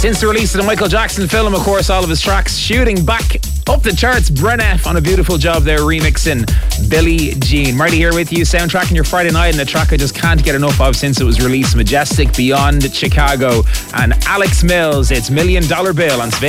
Since the release of the Michael Jackson film, of course, all of his tracks shooting back up the charts. Bren F on a beautiful job there remixing Billie Jean. Marty here with you, soundtracking your Friday night, and a track I just can't get enough of since it was released, Majestic Beyond Chicago, and Alex Mills. It's $1 Million Bill on